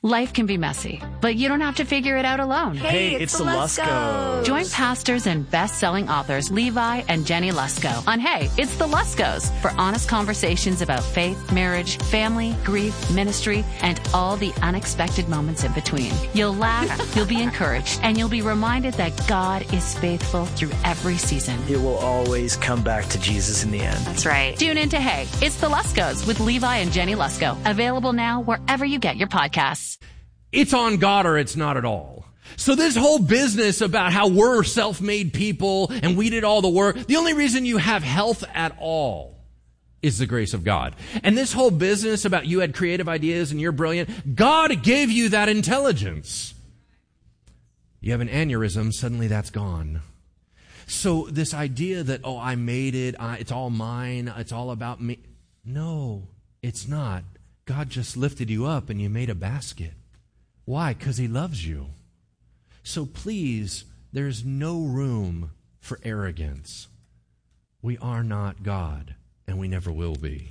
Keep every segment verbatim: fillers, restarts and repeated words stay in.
Life can be messy, but you don't have to figure it out alone. Hey, it's, it's the Luskos. Join pastors and best-selling authors Levi and Jenny Lusko on Hey, It's the Luskos for honest conversations about faith, marriage, family, grief, ministry, and all the unexpected moments in between. You'll laugh, you'll be encouraged, and you'll be reminded that God is faithful through every season. It will always come back to Jesus in the end. That's right. Tune in to Hey, It's the Luskos with Levi and Jenny Lusko. Available now wherever you get your podcasts. It's on God or it's not at all. So this whole business about how we're self-made people and we did all the work, the only reason you have health at all is the grace of God. And this whole business about you had creative ideas and you're brilliant, God gave you that intelligence. You have an aneurysm, suddenly that's gone. So this idea that, oh, I made it, I, it's all mine, it's all about me. No, it's not. God just lifted you up and you made a basket. Why? Because he loves you. So please, there's no room for arrogance. We are not God, and we never will be.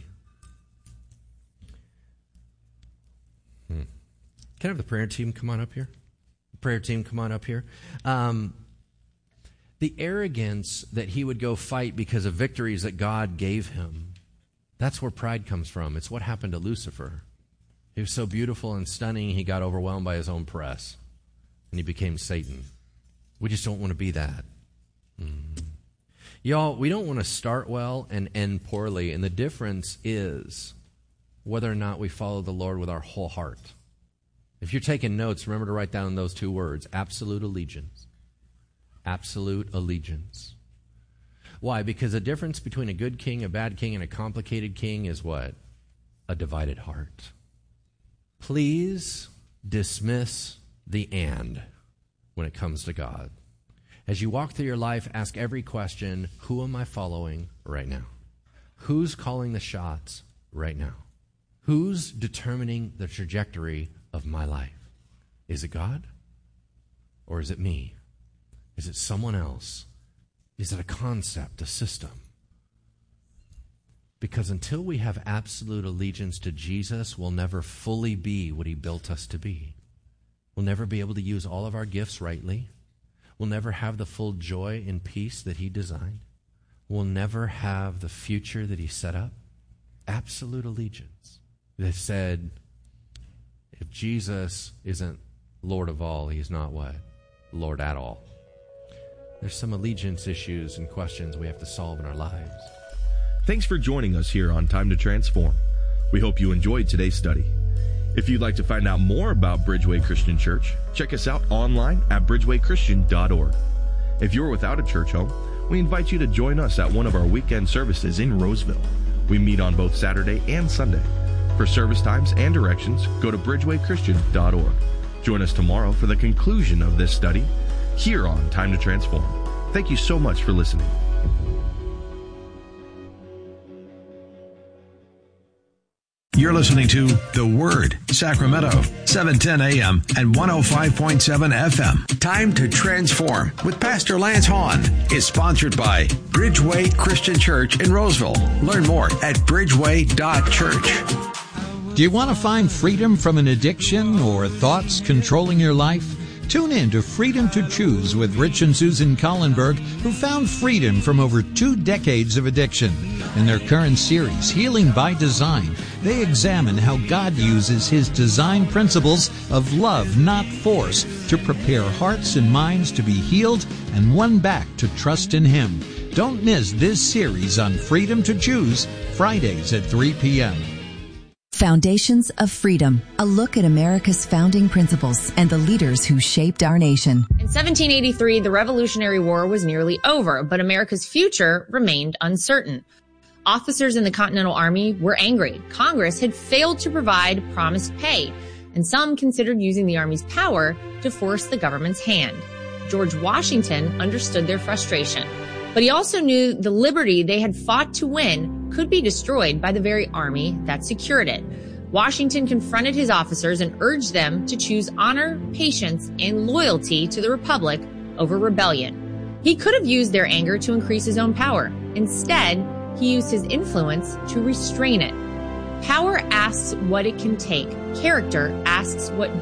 Hmm. Can I have the prayer team come on up here? The prayer team come on up here. Um, the arrogance that he would go fight because of victories that God gave him, that's where pride comes from. It's what happened to Lucifer. He was so beautiful and stunning, he got overwhelmed by his own press. And he became Satan. We just don't want to be that. Mm. Y'all, we don't want to start well and end poorly. And the difference is whether or not we follow the Lord with our whole heart. If you're taking notes, remember to write down those two words, absolute allegiance. Absolute allegiance. Why? Because the difference between a good king, a bad king, and a complicated king is what? A divided heart. Please dismiss the and when it comes to God. As you walk through your life, ask every question, who am I following right now? Who's calling the shots right now? Who's determining the trajectory of my life? Is it God? Or is it me? Is it someone else? Is it a concept, a system? Because until we have absolute allegiance to Jesus, we'll never fully be what he built us to be. We'll never be able to use all of our gifts rightly. We'll never have the full joy and peace that he designed. We'll never have the future that he set up. Absolute allegiance. They said, if Jesus isn't Lord of all, he's not what? Lord at all. There's some allegiance issues and questions we have to solve in our lives. Thanks for joining us here on Time to Transform. We hope you enjoyed today's study. If you'd like to find out more about Bridgeway Christian Church, check us out online at bridgeway christian dot org. If you're without a church home, we invite you to join us at one of our weekend services in Roseville. We meet on both Saturday and Sunday. For service times and directions, go to bridgeway christian dot org. Join us tomorrow for the conclusion of this study here on Time to Transform. Thank you so much for listening. You're listening to The Word, Sacramento, seven ten a.m. and one oh five point seven F M. Time to Transform with Pastor Lance Hahn is sponsored by Bridgeway Christian Church in Roseville. Learn more at bridgeway dot church. Do you want to find freedom from an addiction or thoughts controlling your life? Tune in to Freedom to Choose with Rich and Susan Collenberg, who found freedom from over two decades of addiction. In their current series, Healing by Design, they examine how God uses His design principles of love, not force, to prepare hearts and minds to be healed and won back to trust in Him. Don't miss this series on Freedom to Choose, Fridays at three p.m. Foundations of Freedom, a look at America's founding principles and the leaders who shaped our nation. In seventeen eighty-three, the Revolutionary War was nearly over, but America's future remained uncertain. Officers in the Continental Army were angry. Congress had failed to provide promised pay, and some considered using the Army's power to force the government's hand. George Washington understood their frustration, but he also knew the liberty they had fought to win could be destroyed by the very army that secured it. Washington confronted his officers and urged them to choose honor, patience, and loyalty to the Republic over rebellion. He could have used their anger to increase his own power. Instead, he used his influence to restrain it. Power asks what it can take. Character asks what